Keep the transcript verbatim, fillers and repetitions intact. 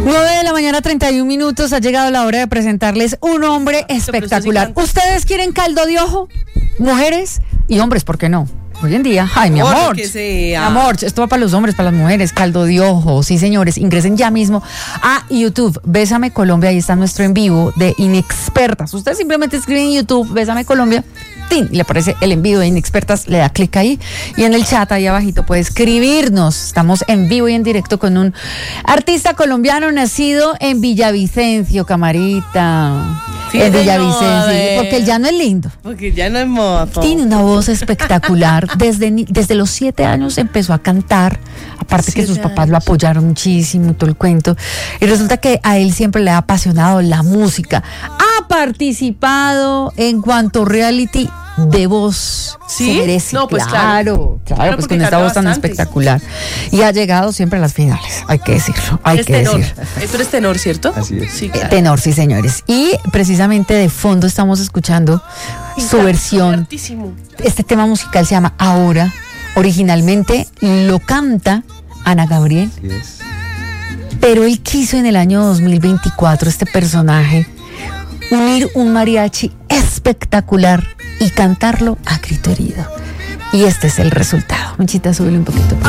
nueve de la mañana, treinta y un minutos. Ha llegado la hora de presentarles un hombre espectacular. ¿Ustedes quieren caldo de ojo? Mujeres y hombres, ¿por qué no? Hoy en día, ay, mi amor, que sea. mi amor, esto va para los hombres, para las mujeres, caldo de ojo, sí señores, ingresen ya mismo a YouTube, Bésame Colombia, ahí está nuestro en vivo de Inexpertas. Ustedes simplemente escriben en YouTube, Bésame Colombia, ¡tin! Le aparece el en vivo de Inexpertas, le da clic ahí y en el chat ahí abajito puede escribirnos. Estamos en vivo y en directo con un artista colombiano nacido en Villavicencio, camarita. Sí, en señor, Villavicencio, eh. porque el llano es lindo. Porque ya no es moto. Tiene una voz espectacular. Desde, ni- desde los siete años empezó a cantar. Aparte que sus Siete papás lo años. apoyaron muchísimo, todo el cuento. Y resulta que a él siempre le ha apasionado la música. Ha participado en cuanto reality de voz ¿Sí? se merece. No, pues claro, claro, Claro, pues porque con esta canta voz tan bastante. espectacular. Y ha llegado siempre a las finales, hay que decirlo, hay Es que tenor. decir. Eh, Tú eres tenor, ¿cierto? Así es. Sí, Eh, claro. Tenor, sí, señores. Y precisamente de fondo estamos escuchando su versión. Hartísimo. Este tema musical se llama Ahora. Originalmente lo canta Ana Gabriel, Así es. pero él quiso en el año dos mil veinticuatro, este personaje, unir un mariachi espectacular y cantarlo a grito herido. Y este es el resultado. Menchita, súbele un poquito.